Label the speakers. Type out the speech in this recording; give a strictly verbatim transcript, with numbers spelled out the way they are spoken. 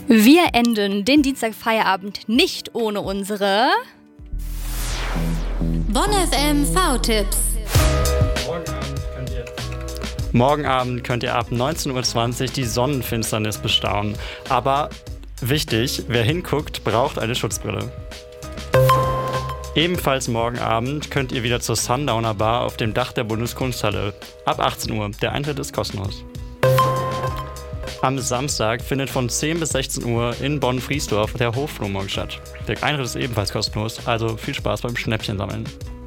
Speaker 1: Wir enden den Dienstagfeierabend nicht ohne unsere
Speaker 2: Bonn F M V-Tipps.
Speaker 3: Morgen Abend könnt ihr Morgen Abend könnt ihr ab neunzehn Uhr zwanzig die Sonnenfinsternis bestaunen. Aber wichtig, wer hinguckt, braucht eine Schutzbrille. Ebenfalls morgen Abend könnt ihr wieder zur Sundowner Bar auf dem Dach der Bundeskunsthalle. Ab achtzehn Uhr. Der Eintritt ist kostenlos. Am Samstag findet von zehn bis sechzehn Uhr in Bonn-Friesdorf der Hofflohmarkt statt. Der Eintritt ist ebenfalls kostenlos, also viel Spaß beim Schnäppchen sammeln.